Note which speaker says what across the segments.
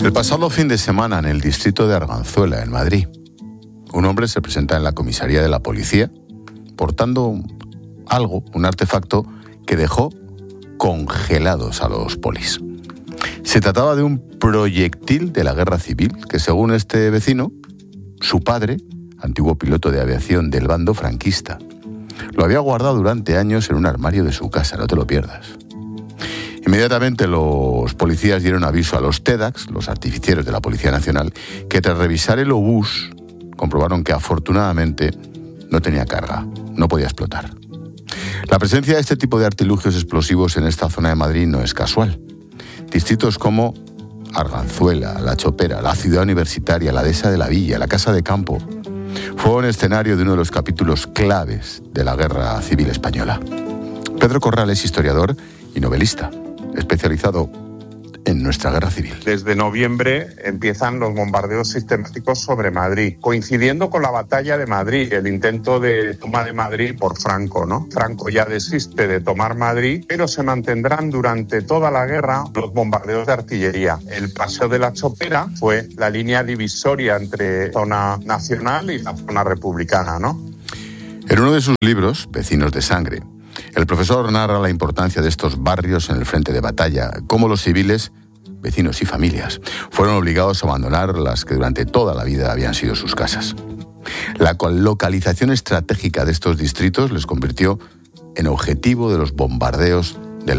Speaker 1: El pasado fin de semana, en el distrito de Arganzuela, en Madrid, un hombre se presenta en la comisaría de la policía portando algo, un artefacto que dejó congelados a los polis. Se trataba de un proyectil de la Guerra Civil que, según este vecino, su padre, antiguo piloto de aviación del bando franquista, lo había guardado durante años en un armario de su casa, no te lo pierdas. Inmediatamente los policías dieron aviso a los TEDx, los artificieros de la Policía Nacional, que tras revisar el obús comprobaron que afortunadamente no tenía carga, no podía explotar. La presencia de este tipo de artilugios explosivos en esta zona de Madrid no es casual. Distritos como Arganzuela, La Chopera, la Ciudad Universitaria, la Dehesa de la Villa, la Casa de Campo, fueron escenario de uno de los capítulos claves de la Guerra Civil Española. Pedro Corral es historiador y novelista, especializado en nuestra guerra civil.
Speaker 2: Desde noviembre empiezan los bombardeos sistemáticos sobre Madrid, coincidiendo con la batalla de Madrid, el intento de toma de Madrid por Franco, ¿no? Franco ya desiste de tomar Madrid, pero se mantendrán durante toda la guerra los bombardeos de artillería. El Paseo de la Chopera fue la línea divisoria entre zona nacional y la zona republicana, ¿no?
Speaker 1: En uno de sus libros, Vecinos de Sangre, el profesor narra la importancia de estos barrios en el frente de batalla, cómo los civiles, vecinos y familias, fueron obligados a abandonar las que durante toda la vida habían sido sus casas. La localización estratégica de estos distritos les convirtió en objetivo de los bombardeos del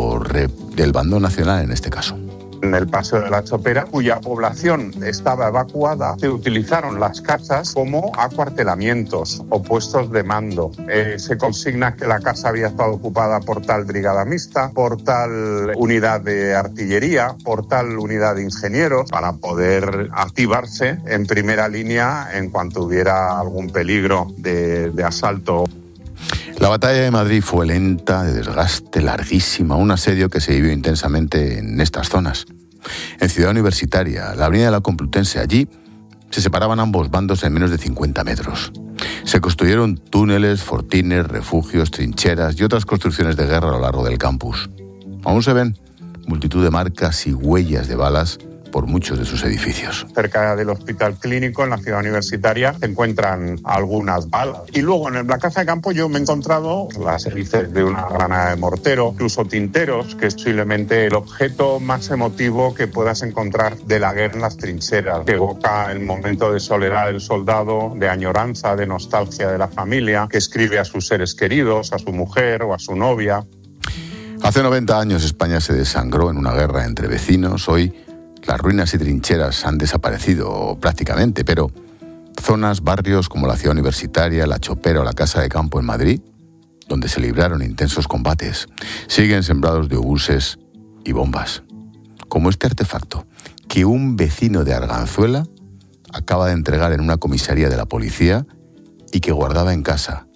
Speaker 1: bando nacional en este caso.
Speaker 2: En el Paseo de la Chopera, cuya población estaba evacuada, se utilizaron las casas como acuartelamientos o puestos de mando. Se consigna que la casa había estado ocupada por tal brigada mixta, por tal unidad de artillería, por tal unidad de ingenieros, para poder activarse en primera línea en cuanto hubiera algún peligro de asalto.
Speaker 1: La batalla de Madrid fue lenta, de desgaste, larguísima, un asedio que se vivió intensamente en estas zonas. En Ciudad Universitaria, la avenida de la Complutense, allí se separaban ambos bandos en menos de 50 metros. Se construyeron túneles, fortines, refugios, trincheras y otras construcciones de guerra a lo largo del campus. Aún se ven multitud de marcas y huellas de balas por muchos de sus edificios.
Speaker 2: Cerca del Hospital Clínico, en la Ciudad Universitaria, se encuentran algunas balas. Y luego en la Casa de Campo yo me he encontrado las hélices de una granada de mortero, incluso tinteros, que es posiblemente el objeto más emotivo que puedas encontrar de la guerra en las trincheras, que evoca el momento de soledad del soldado, de añoranza, de nostalgia de la familia, que escribe a sus seres queridos, a su mujer o a su novia.
Speaker 1: Hace 90 años España se desangró en una guerra entre vecinos. Hoy las ruinas y trincheras han desaparecido prácticamente, pero zonas, barrios como la Ciudad Universitaria, La Chopera o la Casa de Campo en Madrid, donde se libraron intensos combates, siguen sembrados de obuses y bombas. Como este artefacto que un vecino de Arganzuela acaba de entregar en una comisaría de la policía y que guardaba en casa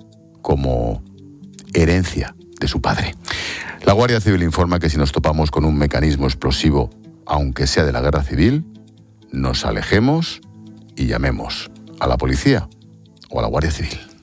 Speaker 1: como herencia de su padre. La Guardia Civil informa que si nos topamos con un mecanismo explosivo, aunque sea de la guerra civil, nos alejemos y llamemos a la policía o a la Guardia Civil.